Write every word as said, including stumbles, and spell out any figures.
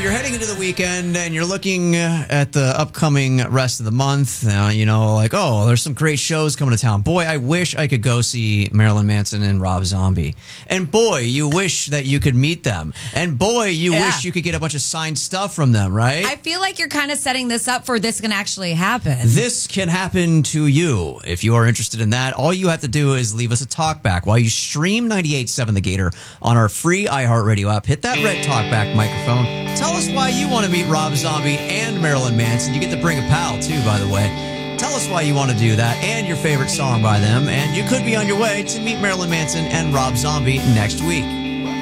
you're heading into the weekend and you're looking at the upcoming rest of the month. Uh, you know, like, oh, there's some great shows coming to town. Boy, I wish I could go see Marilyn Manson and Rob Zombie. And boy, you wish that you could meet them. And boy, you Yeah. wish you could get a bunch of signed stuff from them, right? I feel like you're kind of setting this up for this can actually happen. This can happen to you. If you are interested in that, all you have to do is leave us a talkback while you stream ninety-eight point seven The Gator on our free iHeartRadio app. Hit that red talkback microphone. Tell us why you want to meet Rob Zombie and Marilyn Manson. You get to bring a pal, too, by the way. Tell us why you want to do that and your favorite song by them. And you could be on your way to meet Marilyn Manson and Rob Zombie next week.